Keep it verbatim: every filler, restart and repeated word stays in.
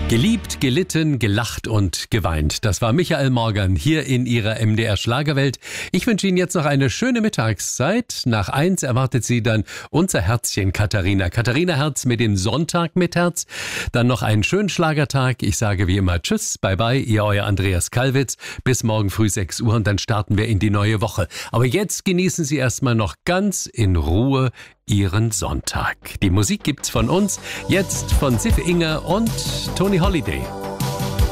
Geliebt, gelitten, gelacht und geweint. Das war Michael Morgan hier in ihrer M D R Schlagerwelt. Ich wünsche Ihnen jetzt noch eine schöne Mittagszeit. Nach eins erwartet Sie dann unser Herzchen Katharina. Katharina Herz mit dem Sonntag mit Herz. Dann noch einen schönen Schlagertag. Ich sage wie immer Tschüss, bye bye, ihr euer Andreas Kalwitz. Bis morgen früh sechs Uhr und dann starten wir in die neue Woche. Aber jetzt genießen Sie erstmal noch ganz in Ruhe Ihren Sonntag. Die Musik gibt's von uns, jetzt von Sif Inger und Tony Holiday.